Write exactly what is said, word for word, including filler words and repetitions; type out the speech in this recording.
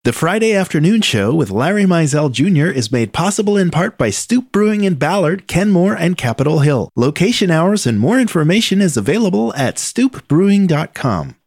The Friday Afternoon Show with Larry Mizell Junior is made possible in part by Stoop Brewing in Ballard, Kenmore, and Capitol Hill. Location hours and more information is available at stoop brewing dot com.